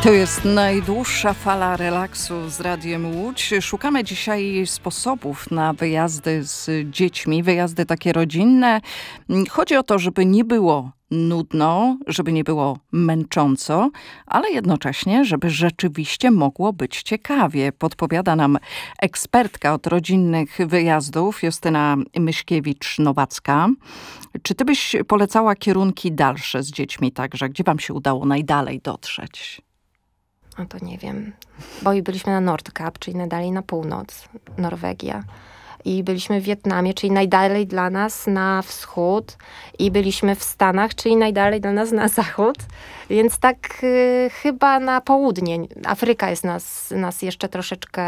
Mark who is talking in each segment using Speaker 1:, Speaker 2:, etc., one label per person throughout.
Speaker 1: To jest najdłuższa fala relaksu z Radiem Łódź. Szukamy dzisiaj sposobów na wyjazdy z dziećmi, wyjazdy takie rodzinne. Chodzi o to, żeby nie było nudno, żeby nie było męcząco, ale jednocześnie, żeby rzeczywiście mogło być ciekawie. Podpowiada nam ekspertka od rodzinnych wyjazdów, Justyna Myśkiewicz-Nowacka. Czy ty byś polecała kierunki dalsze z dziećmi także? Gdzie wam się udało najdalej dotrzeć?
Speaker 2: No to nie wiem, bo i byliśmy na Nordkap, czyli najdalej na północ, Norwegia. I byliśmy w Wietnamie, czyli najdalej dla nas na wschód. I byliśmy w Stanach, czyli najdalej dla nas na zachód. Więc tak chyba na południe. Afryka jest nas jeszcze troszeczkę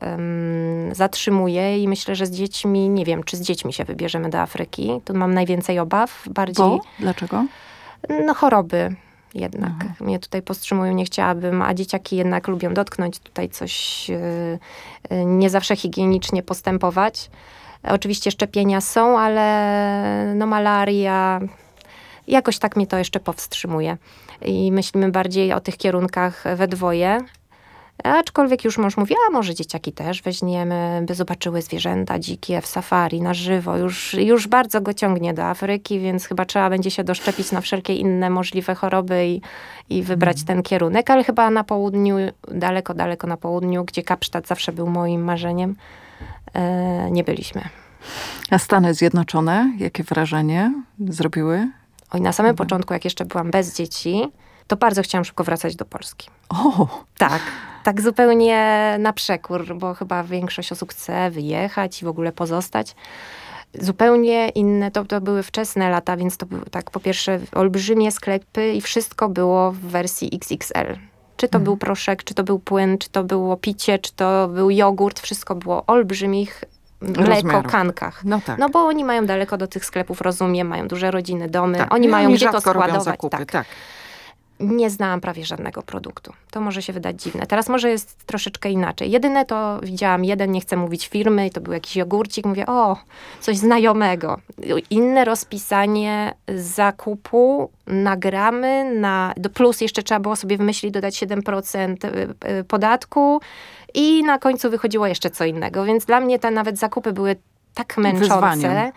Speaker 2: zatrzymuje i myślę, że z dziećmi, nie wiem, czy z dziećmi się wybierzemy do Afryki. Tu mam najwięcej obaw. Bardziej.
Speaker 1: Bo? Dlaczego?
Speaker 2: No choroby. Jednak mnie tutaj powstrzymują, nie chciałabym, a dzieciaki jednak lubią dotknąć tutaj coś, nie zawsze higienicznie postępować. Oczywiście szczepienia są, ale no malaria, jakoś tak mnie to jeszcze powstrzymuje. I myślimy bardziej o tych kierunkach we dwoje. Aczkolwiek już mąż mówi, a może dzieciaki też weźmiemy, by zobaczyły zwierzęta dzikie w safari, na żywo. Już bardzo go ciągnie do Afryki, więc chyba trzeba będzie się doszczepić na wszelkie inne możliwe choroby i wybrać ten kierunek. Ale chyba na południu, daleko na południu, gdzie Kapsztad zawsze był moim marzeniem, nie byliśmy.
Speaker 1: A Stany Zjednoczone, jakie wrażenie zrobiły?
Speaker 2: Oj, na samym początku, jak jeszcze byłam bez dzieci, to bardzo chciałam szybko wracać do Polski.
Speaker 1: O!
Speaker 2: Tak zupełnie na przekór, bo chyba większość osób chce wyjechać i w ogóle pozostać. Zupełnie inne, to były wczesne lata, więc to były tak po pierwsze olbrzymie sklepy i wszystko było w wersji XXL. Czy to był proszek, czy to był płyn, czy to było picie, czy to był jogurt, wszystko było olbrzymich kankach.
Speaker 1: No tak.
Speaker 2: No bo oni mają daleko do tych sklepów, rozumiem, mają duże rodziny, domy,
Speaker 1: Tak.
Speaker 2: oni mają gdzie to
Speaker 1: składować.
Speaker 2: składować.
Speaker 1: Zakupy, tak.
Speaker 2: Nie znałam prawie żadnego produktu. To może się wydać dziwne. Teraz może jest troszeczkę inaczej. Jedyne to widziałam nie chcę mówić firmy, i to był jakiś jogurcik. Mówię, coś znajomego. Inne rozpisanie zakupu na gramy, plus jeszcze trzeba było sobie wymyślić, dodać 7% podatku i na końcu wychodziło jeszcze co innego. Więc dla mnie te nawet zakupy były tak męczące,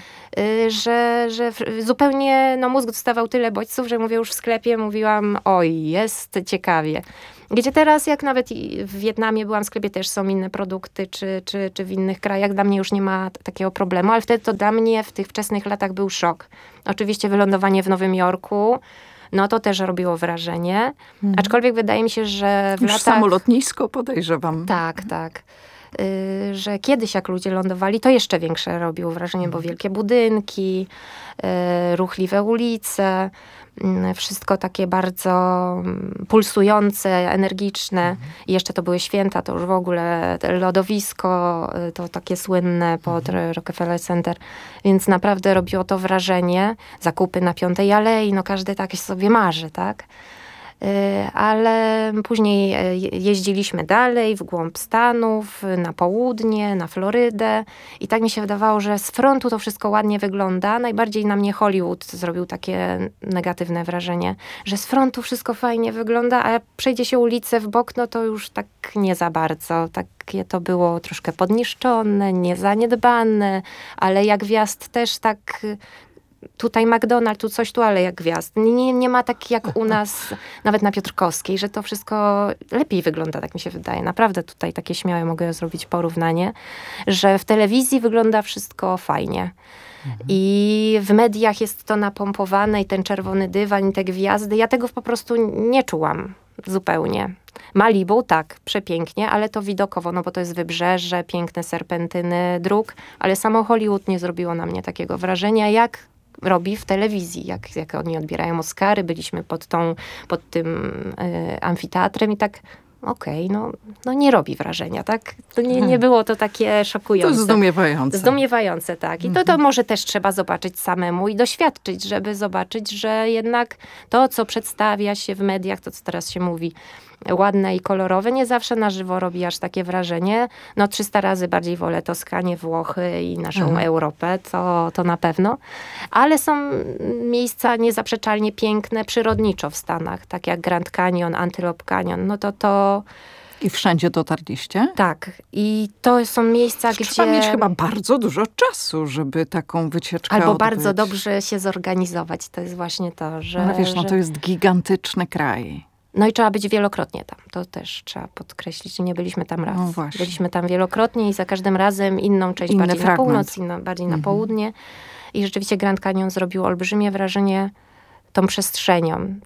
Speaker 2: że zupełnie mózg dostawał tyle bodźców, że mówię już w sklepie, mówiłam, jest ciekawie. Gdzie teraz, jak nawet w Wietnamie byłam w sklepie, też są inne produkty, czy w innych krajach, dla mnie już nie ma takiego problemu, ale wtedy to dla mnie w tych wczesnych latach był szok. Oczywiście wylądowanie w Nowym Jorku, no to też robiło wrażenie. Aczkolwiek wydaje mi się, że w
Speaker 1: już
Speaker 2: latach...
Speaker 1: samo lotnisko podejrzewam.
Speaker 2: Tak. Że kiedyś jak ludzie lądowali, to jeszcze większe robiło wrażenie, bo wielkie budynki, ruchliwe ulice, wszystko takie bardzo pulsujące, energiczne. I jeszcze to były święta, to już w ogóle lodowisko, to takie słynne pod Rockefeller Center. Więc naprawdę robiło to wrażenie. Zakupy na Piątej Alei, każdy tak sobie marzy, tak? Ale później jeździliśmy dalej w głąb Stanów, na południe, na Florydę i tak mi się wydawało, że z frontu to wszystko ładnie wygląda. Najbardziej na mnie Hollywood zrobił takie negatywne wrażenie, że z frontu wszystko fajnie wygląda, a przejdzie się ulicę w bok, no to już tak nie za bardzo. Takie to było troszkę podniszczone, niezaniedbane, ale jak wjazd też tak... Tutaj McDonald's, tu coś, tu ale jak gwiazd. Nie ma tak jak u nas, nawet na Piotrkowskiej, że to wszystko lepiej wygląda, tak mi się wydaje. Naprawdę tutaj takie śmiałe mogę zrobić porównanie, że w telewizji wygląda wszystko fajnie. I w mediach jest to napompowane i ten czerwony dywan i te gwiazdy. Ja tego po prostu nie czułam zupełnie. Malibu, tak, przepięknie, ale to widokowo, bo to jest wybrzeże, piękne serpentyny dróg, ale samo Hollywood nie zrobiło na mnie takiego wrażenia, jak robi w telewizji, jak oni odbierają Oscary. Byliśmy pod tym amfiteatrem i tak okej, no nie robi wrażenia, tak? To nie było to takie szokujące.
Speaker 1: To zdumiewające.
Speaker 2: Zdumiewające, tak. I to może też trzeba zobaczyć samemu i doświadczyć, żeby zobaczyć, że jednak to, co przedstawia się w mediach, to co teraz się mówi, ładne i kolorowe, nie zawsze na żywo robi aż takie wrażenie. 300 razy bardziej wolę Toskanię, Włochy i naszą Europę, to na pewno. Ale są miejsca niezaprzeczalnie piękne przyrodniczo w Stanach, tak jak Grand Canyon, Antelope Canyon. to
Speaker 1: I wszędzie dotarliście?
Speaker 2: tak. I to są miejsca, gdzie...
Speaker 1: Trzeba mieć chyba bardzo dużo czasu, żeby taką wycieczkę
Speaker 2: Albo
Speaker 1: odbyć.
Speaker 2: bardzo dobrze się zorganizować. To jest właśnie to, że...
Speaker 1: Ale wiesz, to jest gigantyczny kraj.
Speaker 2: No i trzeba być wielokrotnie tam. To też trzeba podkreślić. Nie byliśmy tam raz.
Speaker 1: No właśnie.
Speaker 2: Byliśmy tam wielokrotnie i za każdym razem inną część
Speaker 1: Inny
Speaker 2: bardziej
Speaker 1: fragment.
Speaker 2: na północ, inną bardziej na południe. I rzeczywiście Grand Canyon zrobił olbrzymie wrażenie tą przestrzenią.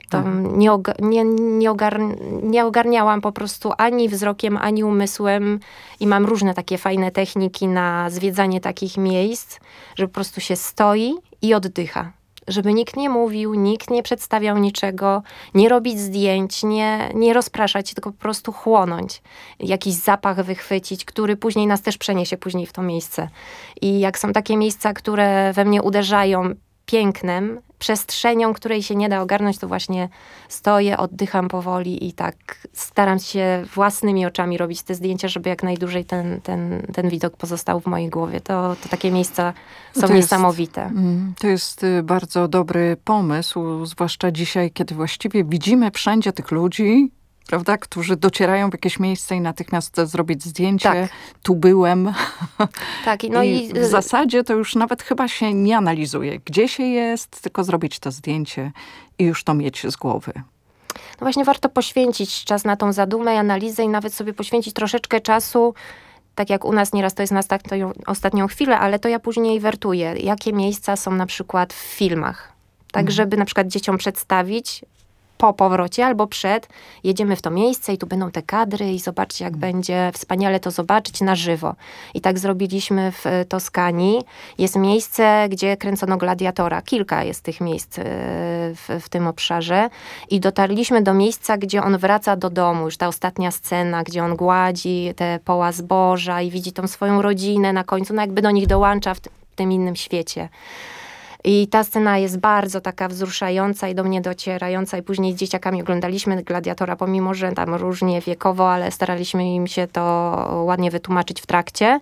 Speaker 2: Nie ogarniałam po prostu ani wzrokiem, ani umysłem i mam różne takie fajne techniki na zwiedzanie takich miejsc, że po prostu się stoi i oddycha. Żeby nikt nie mówił, nikt nie przedstawiał niczego, nie robić zdjęć, nie rozpraszać się, tylko po prostu chłonąć. Jakiś zapach wychwycić, który później nas też przeniesie później w to miejsce. I jak są takie miejsca, które we mnie uderzają pięknem, przestrzenią, której się nie da ogarnąć, to właśnie stoję, oddycham powoli i tak staram się własnymi oczami robić te zdjęcia, żeby jak najdłużej ten widok pozostał w mojej głowie. To takie miejsca są niesamowite.
Speaker 1: To jest bardzo dobry pomysł, zwłaszcza dzisiaj, kiedy właściwie widzimy wszędzie tych ludzi, prawda, którzy docierają w jakieś miejsce i natychmiast zrobić zdjęcie.
Speaker 2: Tak.
Speaker 1: Tu byłem.
Speaker 2: Tak,
Speaker 1: I w zasadzie to już nawet chyba się nie analizuje, gdzie się jest, tylko zrobić to zdjęcie i już to mieć z głowy.
Speaker 2: No właśnie warto poświęcić czas na tą zadumę i analizę i nawet sobie poświęcić troszeczkę czasu, tak jak u nas nieraz to jest na ostatnią chwilę, ale to ja później wertuję, jakie miejsca są na przykład w filmach. Tak, żeby na przykład dzieciom przedstawić po powrocie albo przed, jedziemy w to miejsce i tu będą te kadry i zobaczcie, jak będzie wspaniale to zobaczyć na żywo. I tak zrobiliśmy w Toskanii. Jest miejsce, gdzie kręcono Gladiatora. Kilka jest tych miejsc w tym obszarze. I dotarliśmy do miejsca, gdzie on wraca do domu. Już ta ostatnia scena, gdzie on gładzi te poła zboża i widzi tą swoją rodzinę na końcu, no jakby do nich dołącza w tym innym świecie. I ta scena jest bardzo taka wzruszająca i do mnie docierająca i później z dzieciakami oglądaliśmy Gladiatora, pomimo że tam różnie wiekowo, ale staraliśmy im się to ładnie wytłumaczyć w trakcie.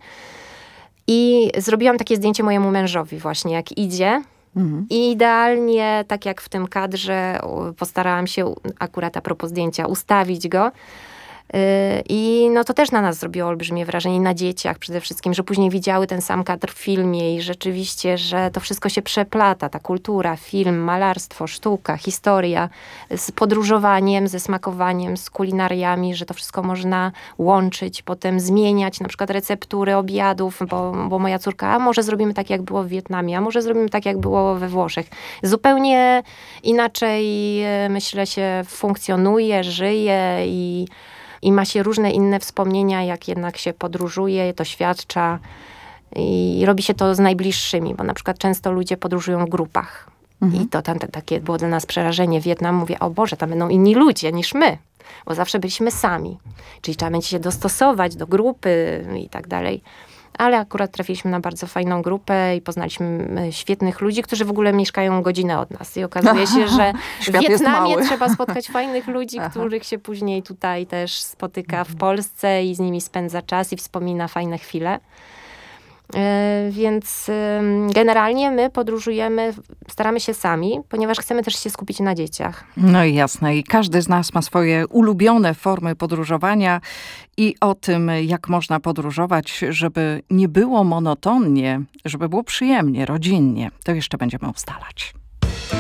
Speaker 2: I zrobiłam takie zdjęcie mojemu mężowi właśnie, jak idzie. I idealnie, tak jak w tym kadrze, postarałam się akurat a propos zdjęcia ustawić go. I no to też na nas zrobiło olbrzymie wrażenie, na dzieciach przede wszystkim, że później widziały ten sam kadr w filmie i rzeczywiście, że to wszystko się przeplata, ta kultura, film, malarstwo, sztuka, historia, z podróżowaniem, ze smakowaniem, z kulinariami, że to wszystko można łączyć, potem zmieniać na przykład receptury obiadów, bo moja córka, a może zrobimy tak, jak było w Wietnamie, a może zrobimy tak, jak było we Włoszech. Zupełnie inaczej, myślę, się funkcjonuje, żyje i ma się różne inne wspomnienia, jak jednak się podróżuje, doświadcza i robi się to z najbliższymi, bo na przykład często ludzie podróżują w grupach. I to tam takie było dla nas przerażenie. Wietnam, mówię, o Boże, tam będą inni ludzie niż my, bo zawsze byliśmy sami. Czyli trzeba będzie się dostosować do grupy i tak dalej. Ale akurat trafiliśmy na bardzo fajną grupę i poznaliśmy świetnych ludzi, którzy w ogóle mieszkają godzinę od nas. I okazuje się, że w Wietnamie trzeba spotkać fajnych ludzi, których się później tutaj też spotyka w Polsce i z nimi spędza czas i wspomina fajne chwile. Więc generalnie my podróżujemy, staramy się sami, ponieważ chcemy też się skupić na dzieciach.
Speaker 1: No i jasne. I każdy z nas ma swoje ulubione formy podróżowania i o tym, jak można podróżować, żeby nie było monotonnie, żeby było przyjemnie, rodzinnie, to jeszcze będziemy ustalać.